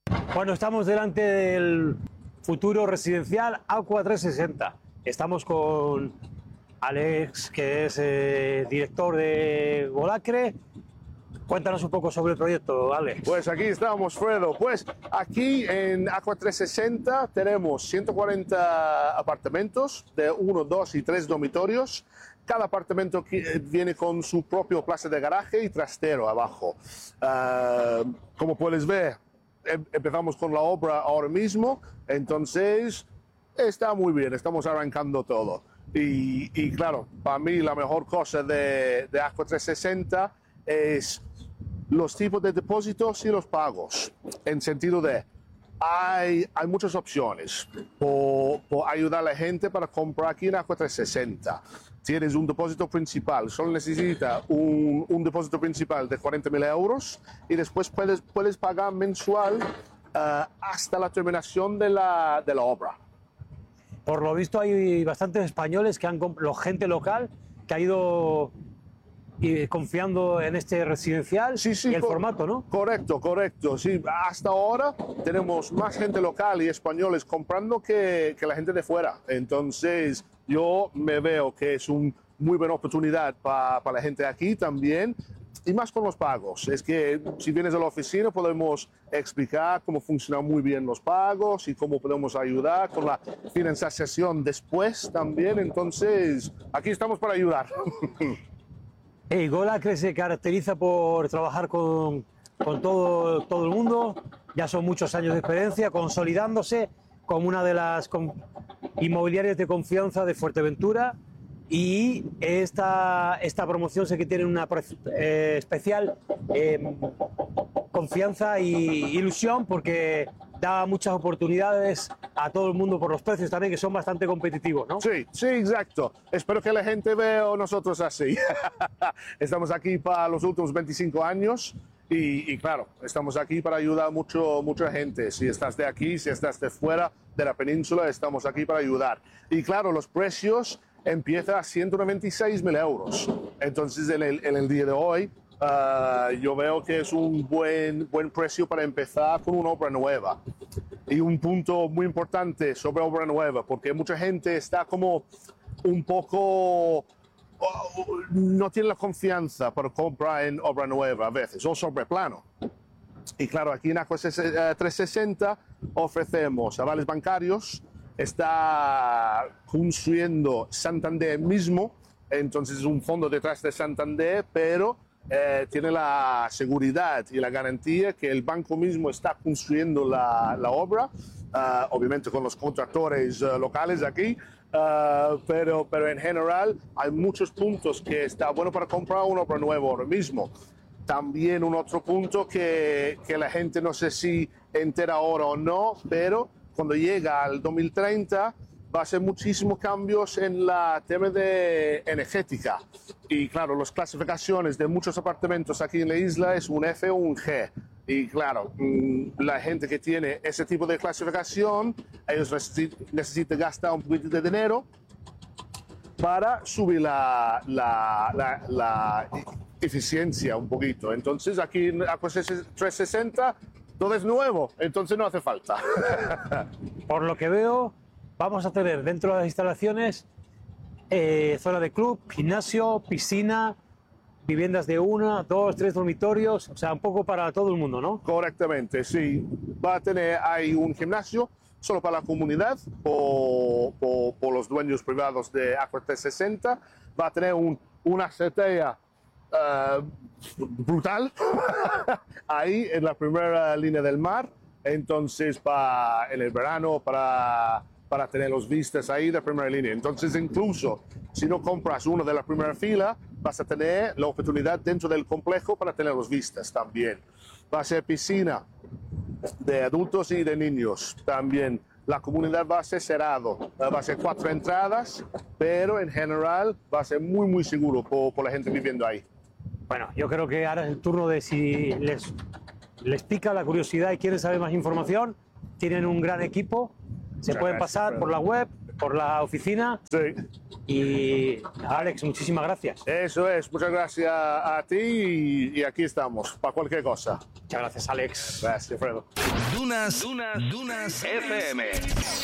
Bueno, estamos delante del futuro residencial Aqua 360. Estamos con Alex, que es director de Golacre. Cuéntanos un poco sobre el proyecto, Alex. Pues aquí estamos, Fredo. Pues aquí en Aqua 360 tenemos 140 apartamentos de 1, 2 y 3 dormitorios. Cada apartamento viene con su propio plaza de garaje y trastero abajo. Como puedes ver, empezamos con la obra ahora mismo, entonces está muy bien, estamos arrancando todo. Y claro, para mí la mejor cosa de Aqua 360 es los tipos de depósitos y los pagos, en sentido de hay muchas opciones por ayudar a la gente para comprar aquí en Aqua 360. Tienes un depósito principal, solo necesita un depósito principal de 40.000 euros y después puedes pagar mensual hasta la terminación de la obra. Por lo visto hay bastantes españoles gente local que ha ido confiando en este residencial y el formato, ¿no? Correcto. Sí, hasta ahora tenemos más gente local y españoles comprando que la gente de fuera. Entonces, yo me veo que es una muy buena oportunidad para la gente aquí también. Y más con los pagos. Es que si vienes a la oficina podemos explicar cómo funcionan muy bien los pagos y cómo podemos ayudar con la financiación después también. Entonces, aquí estamos para ayudar. Golacre se caracteriza por trabajar con todo el mundo. Ya son muchos años de experiencia, consolidándose como una de las inmobiliarias de confianza de Fuerteventura. Y esta promoción sé que tiene una especial confianza e ilusión porque da muchas oportunidades a todo el mundo por los precios también, que son bastante competitivos, ¿no? Sí, exacto. Espero que la gente vea a nosotros así. Estamos aquí para los últimos 25 años y claro, estamos aquí para ayudar a mucha gente. Si estás de aquí, si estás de fuera de la península, estamos aquí para ayudar. Y claro, los precios empiezan a 196.000 euros. Entonces, en el día de hoy, yo veo que es un buen precio para empezar con una obra nueva. Y un punto muy importante sobre obra nueva, porque mucha gente está como un poco, no tiene la confianza para comprar en obra nueva a veces, o sobre plano. Y claro, aquí en Aqua 360 ofrecemos avales bancarios, está construyendo Santander mismo, entonces es un fondo detrás de Santander, pero tiene la seguridad y la garantía que el banco mismo está construyendo la obra, obviamente con los contractores locales aquí, pero en general hay muchos puntos que está bueno para comprar una obra nueva ahora mismo. También un otro punto que la gente no sé si entera ahora o no, pero cuando llega al 2030 va a ser muchísimos cambios en la tema de energética. Y claro, las clasificaciones de muchos apartamentos aquí en la isla es un F o un G. Y claro, la gente que tiene ese tipo de clasificación, ellos necesitan gastar un poquito de dinero para subir la eficiencia un poquito. Entonces aquí en Aqua 360 todo es nuevo, entonces no hace falta. Por lo que veo, vamos a tener dentro de las instalaciones zona de club, gimnasio, piscina, viviendas de 1, 2, 3 dormitorios, o sea, un poco para todo el mundo, ¿no? Correctamente, sí. Va a tener ahí un gimnasio solo para la comunidad, por los dueños privados de Aqua 360. Va a tener una azotea brutal ahí en la primera línea del mar. Entonces, en el verano, para tener los vistas ahí de primera línea. Entonces, incluso si no compras uno de la primera fila, vas a tener la oportunidad dentro del complejo para tener los vistas también. Va a ser piscina de adultos y de niños también. La comunidad va a ser cerrado, va a ser 4 entradas, pero en general va a ser muy seguro por la gente viviendo ahí. Bueno, yo creo que ahora es el turno de si les pica la curiosidad y quieren saber más información, tienen un gran equipo, se pueden pasar por la web por la oficina. Sí. Y Alex, muchísimas gracias. Eso es, muchas gracias a ti y aquí estamos, para cualquier cosa. Muchas gracias, Alex. Gracias, Fredo. Dunas FM.